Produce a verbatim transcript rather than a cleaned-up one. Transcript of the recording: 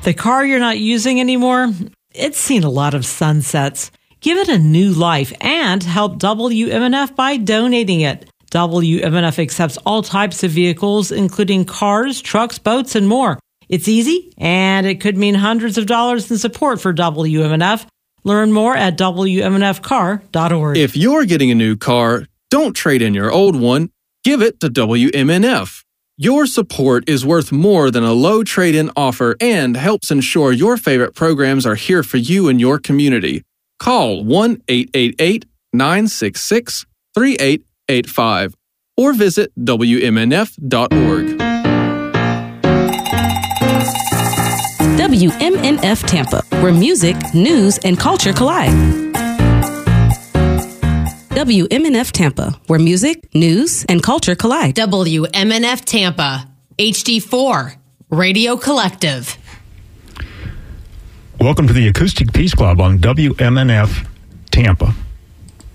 The car you're not using anymore, it's seen a lot of sunsets. Give it a new life and help W M N F by donating it. W M N F accepts all types of vehicles, including cars, trucks, boats, and more. It's easy, and it could mean hundreds of dollars in support for W M N F. Learn more at W M N F car dot org. If you're getting a new car, don't trade in your old one. Give it to W M N F. Your support is worth more than a low trade-in offer and helps ensure your favorite programs are here for you and your community. Call one eight eight eight, nine six six, three eight eight five or visit W M N F dot org. W M N F Tampa, where music, news, and culture collide. W M N F Tampa, where music, news, and culture collide. W M N F Tampa, H D four, Radio Collective. Welcome to the Acoustic Peace Club on W M N F Tampa.